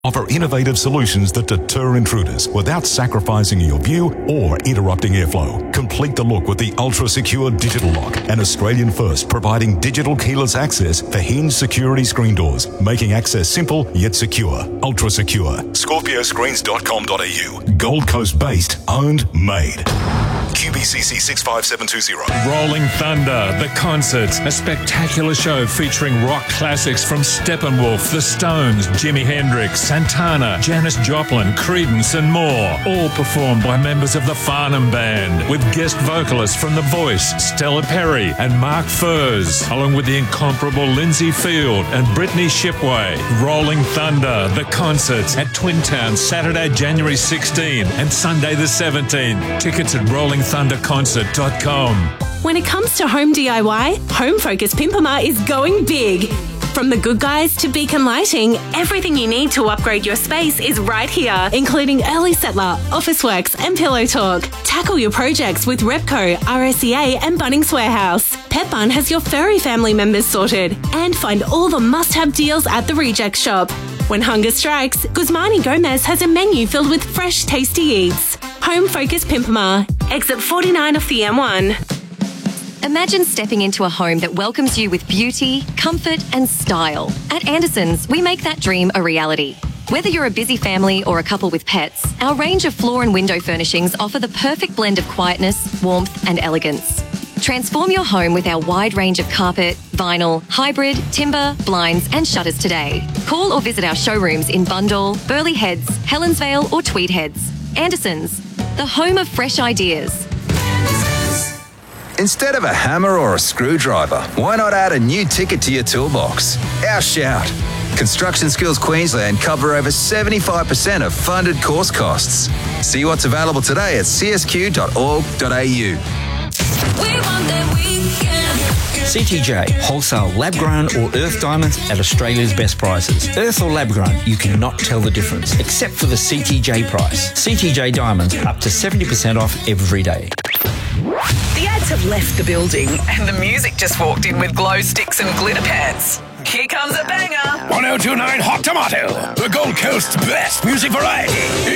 Offer innovative solutions that deter intruders without sacrificing your view or interrupting airflow. Complete the look with the Ultra Secure Digital Lock, an Australian first providing digital keyless access for hinge security screen doors, making access simple yet secure. Ultra Secure. ScorpioScreens.com.au. Gold Coast based, owned, made. QBCC 65720. Rolling Thunder, the concert, a spectacular show featuring rock classics from Steppenwolf, The Stones, Jimi Hendrix, Santana, Janis Joplin, Creedence and more, all performed by members of the Farnham Band, with guest vocalists from The Voice, Stella Perry and Mark Furze, along with the incomparable Lindsay Field and Brittany Shipway. Rolling Thunder, the concert at Twin Town, Saturday, January 16 and Sunday the 17th. Tickets at rollingthunderconcert.com. When it comes to home DIY, Home Focus Pimpama is going big. From the Good Guys to Beacon Lighting, everything you need to upgrade your space is right here, including Early Settler, Officeworks and Pillow Talk. Tackle your projects with Repco, RSEA and Bunnings Warehouse. Petbarn has your furry family members sorted. And find all the must-have deals at the Reject Shop. When hunger strikes, Guzmani Gomez has a menu filled with fresh, tasty eats. Home Focus Pimpama, exit 49 off the M1. Imagine stepping into a home that welcomes you with beauty, comfort and style. At Andersons, we make that dream a reality. Whether you're a busy family or a couple with pets, our range of floor and window furnishings offer the perfect blend of quietness, warmth and elegance. Transform your home with our wide range of carpet, vinyl, hybrid, timber, blinds and shutters today. Call or visit our showrooms in Bundall, Burleigh Heads, Helensvale or Tweed Heads. Andersons, the home of fresh ideas. Instead of a hammer or a screwdriver, why not add a new ticket to your toolbox? Our Shout. Construction Skills Queensland cover over 75% of funded course costs. See what's available today at csq.org.au. CTJ, wholesale lab-grown or earth diamonds at Australia's best prices. Earth or lab-grown, you cannot tell the difference, except for the CTJ price. CTJ diamonds, up to 70% off every day. The ads have left the building and the music just walked in with glow sticks and glitter pants. Here comes a banger. 1029 Hot Tomato, the Gold Coast's best music variety.